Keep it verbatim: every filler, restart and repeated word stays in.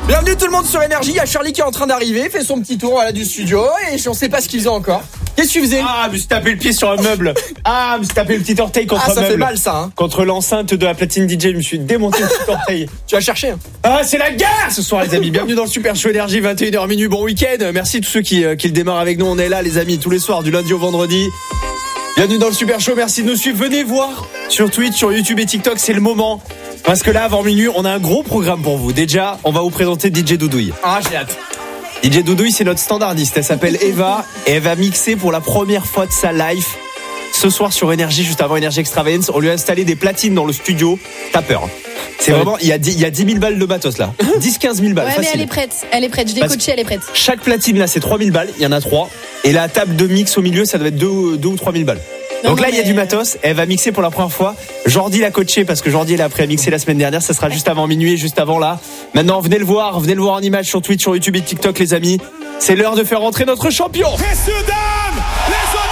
Bienvenue tout le monde sur Énergie, il y a Charlie qui est en train d'arriver, fait son petit tour voilà, du studio et on sait pas ce qu'il faisait encore. Qu'est-ce que tu faisais? Ah, je me suis tapé le pied sur un meuble. Ah, je me suis tapé le petit orteil contre ah, un ça meuble. fait mal ça hein. Contre l'enceinte de la platine D J, je me suis démonté le petit orteil. Tu as cherché hein. Ah, c'est la guerre ce soir les amis. Bienvenue dans le Super Show Énergie, vingt et une heures minuit, bon week-end. Merci à tous ceux qui, qui le démarrent avec nous, on est là les amis tous les soirs du lundi au vendredi. Bienvenue dans le Super Show, merci de nous suivre. Venez voir sur Twitch, sur YouTube et TikTok, c'est le moment. Parce que là, avant minuit, on a un gros programme pour vous. Déjà, on va vous présenter D J Doudouille. Ah, j'ai hâte. D J Doudouille, c'est notre standardiste. Elle s'appelle Eva et elle va mixer pour la première fois de sa life ce soir sur Énergie, juste avant Énergie Extravagance. On lui a installé des platines dans le studio. T'as peur. C'est ouais. Vraiment, il y a dix, il y a dix mille balles de matos là. dix quinze mille balles. Ouais, facile. mais elle est prête. Elle est prête. Je l'ai Parce coachée, elle est prête. Chaque platine là, c'est trois mille balles. Il y en a trois. Et la table de mix au milieu, ça doit être deux ou trois mille balles. Non, Donc là, il mais... y a du matos. Elle va mixer pour la première fois. Jordi l'a coaché parce que Jordi, elle a appris à mixer la semaine dernière. Ça sera juste avant minuit, juste avant là. Maintenant, venez le voir. Venez le voir en image sur Twitch, sur YouTube et TikTok, les amis. C'est l'heure de faire rentrer notre champion. Messieurs, dames, les